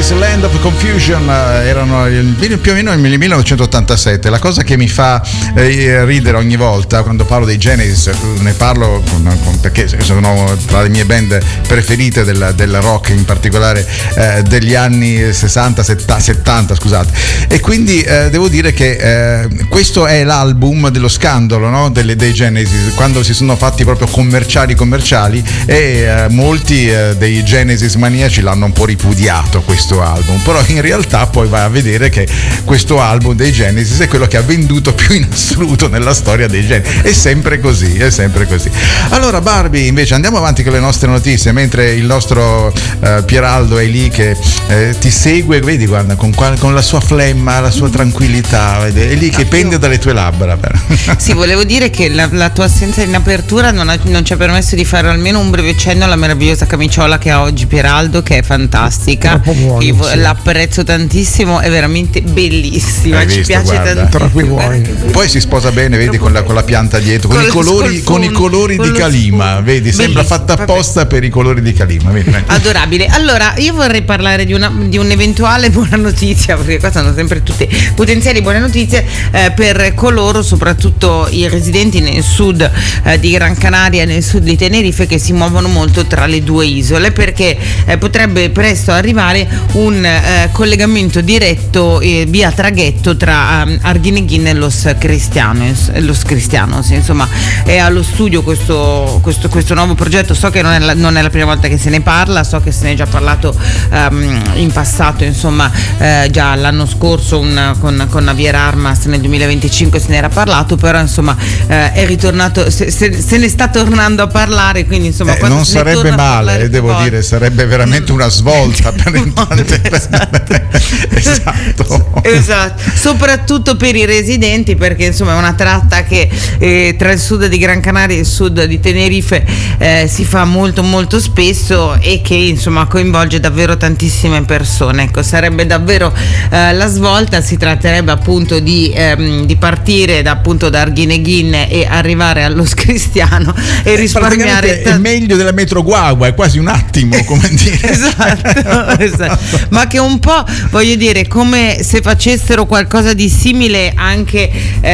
Genesis, Land of Confusion, erano più o meno nel 1987. La cosa che mi fa ridere ogni volta quando parlo dei Genesis, ne parlo perché sono tra le mie band preferite del rock, in particolare degli anni 60, 70, scusate, e quindi devo dire che questo è l'album dello scandalo, no? dei Genesis, quando si sono fatti proprio commerciali, e molti dei Genesis maniaci l'hanno un po' ripudiato questo album, però in realtà poi vai a vedere che questo album dei Genesis è quello che ha venduto più in assoluto nella storia dei Genesis. È sempre così. Allora Barbie, invece, andiamo avanti con le nostre notizie, mentre il nostro Pieraldo è lì che ti segue, vedi, guarda, con la sua flemma, la sua tranquillità, è lì che pende dalle tue labbra. Sì, volevo dire che la tua assenza in apertura non ci ha permesso di fare almeno un breve cenno alla meravigliosa camiciola che ha oggi Pieraldo, che è fantastica. Buoni, io sì. L'apprezzo tantissimo, è veramente bellissima. Ci piace tanto. Troppi buoni. Poi si sposa bene, vedi, con la pianta dietro, con i colori di Calima, vedi, sembra fatta apposta per i colori di Calima. Adorabile. Allora, io vorrei parlare di un'eventuale buona notizia, perché qua sono sempre tutte potenziali buone notizie per coloro, soprattutto i residenti nel sud di Gran Canaria e nel sud di Tenerife, che si muovono molto tra le due isole, perché potrebbe presto arrivare un collegamento diretto via traghetto tra Arguineguín e Los Cristianos. Insomma, è allo studio questo nuovo progetto. So che non è la prima volta che se ne parla, so che se ne è già parlato in passato, insomma, già l'anno scorso con Javier Armas nel 2025 se ne era parlato, però insomma è ritornato, se ne sta tornando a parlare, quindi insomma non sarebbe male, devo dire, sarebbe veramente una svolta per esatto, soprattutto per i residenti, perché insomma è una tratta che tra il sud di Gran Canaria e il sud di Tenerife si fa molto molto spesso, e che insomma coinvolge davvero tantissime persone. Ecco, sarebbe davvero la svolta. Si tratterebbe appunto di partire da Arguineguín e arrivare allo Cristiano e risparmiare è meglio della metro Guagua, è quasi un attimo, come dire. esatto. Ma che un po', voglio dire, come se facessero qualcosa di simile anche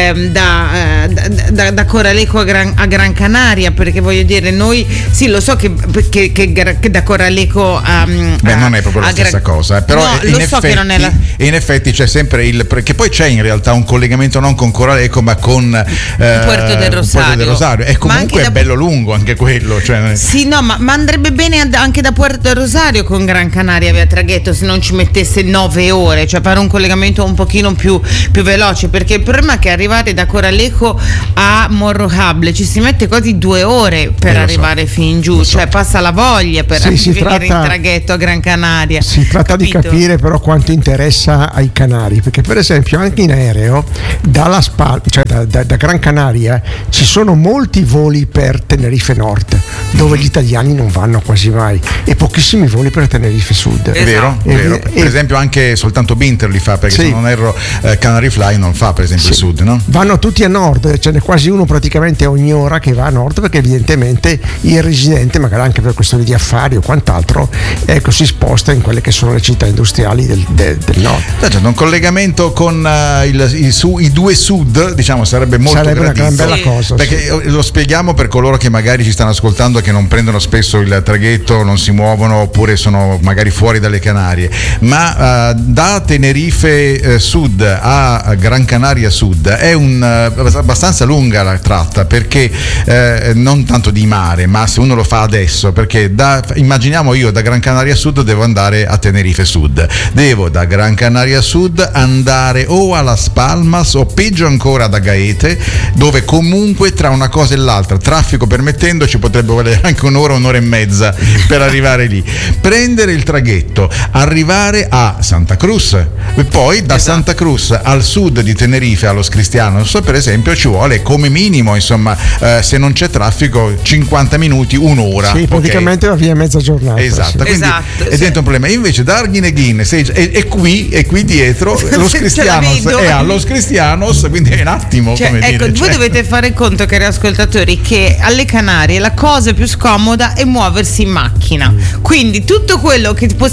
da Coralejo a Gran Canaria, perché voglio dire, noi sì, lo so che da Coralejo non è proprio la stessa cosa, però no, in effetti c'è sempre che poi c'è in realtà un collegamento non con Coralejo ma con Puerto del Rosario. E comunque è bello lungo anche quello, cioè. Sì, no, ma andrebbe bene anche da Puerto del Rosario con Gran Canaria via traghetto, se non ci mettesse 9 ore, cioè fare un collegamento un pochino più veloce, perché il problema è che arrivare da Coralejo a Morrojable ci si mette quasi 2 ore per arrivare fin giù, cioè passa la voglia per venire in traghetto a Gran Canaria. Si tratta di capire però quanto interessa ai canari, perché per esempio anche in aereo da Gran Canaria ci sono molti voli per Tenerife Nord, dove gli italiani non vanno quasi mai, e pochissimi voli per Tenerife Sud. È vero. Per esempio anche soltanto Binter li fa, perché se non erro Canary Fly non fa per esempio il sud, no? Vanno tutti a nord, ce n'è quasi uno praticamente ogni ora che va a nord, perché evidentemente il residente, magari anche per questioni di affari o quant'altro, si sposta in quelle che sono le città industriali del nord. Un collegamento con i due sud, diciamo, sarebbe una gran bella cosa, perché lo spieghiamo per coloro che magari ci stanno ascoltando, che non prendono spesso il traghetto, non si muovono oppure sono magari fuori dalle Canarie, ma da Tenerife Sud a Gran Canaria Sud è abbastanza lunga la tratta, perché non tanto di mare, ma se uno lo fa adesso, perché immaginiamo io da Gran Canaria Sud devo andare a Tenerife Sud, devo da Gran Canaria Sud andare o a Las Palmas o peggio ancora da Gaete, dove comunque tra una cosa e l'altra, traffico permettendo, ci potrebbe volere anche un'ora e mezza per arrivare lì, prendere il traghetto, arrivare a Santa Cruz, e poi da Santa Cruz al sud di Tenerife, a Los Cristianos per esempio, ci vuole come minimo, insomma, se non c'è traffico 50 minuti, un'ora. Sì, praticamente va via mezza giornata. Esatto, quindi è diventa un problema. Invece da Arguineguín è qui dietro Los Cristianos, è a Los Cristianos, quindi è un attimo, come dire. Voi dovete fare conto, cari ascoltatori, che alle Canarie la cosa più scomoda è muoversi in macchina, quindi tutto quello che possiamo fare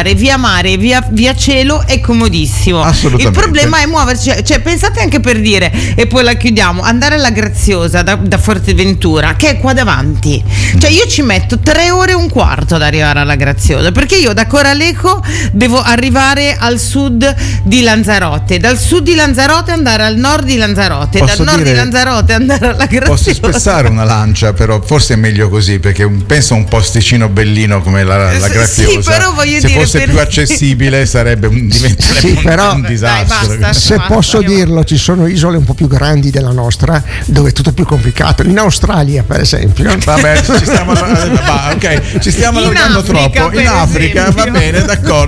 andare via mare, via cielo è comodissimo. Assolutamente. Il problema è muoverci, cioè pensate anche per dire, e poi la chiudiamo, andare alla Graziosa da Forteventura, che è qua davanti. Cioè io ci metto 3 ore e un quarto ad arrivare alla Graziosa, perché io da Coraleco devo arrivare al sud di Lanzarote, dal sud di Lanzarote andare al nord di Lanzarote, Posso dal nord dire- di Lanzarote andare alla Graziosa. Posso spezzare una lancia, però forse è meglio così, perché penso a un posticino bellino come la Graziosa. Sì, però voglio se dire, fosse per- più accessibile diventerebbe Sì, però- un disastro. Dai, basta. Se posso dirlo, ci sono isole un po' più grandi della nostra dove è tutto più complicato. In Australia, per esempio. Vabbè, ci stiamo allargando In troppo. In Africa, per Africa, va esempio. bene, d'accordo.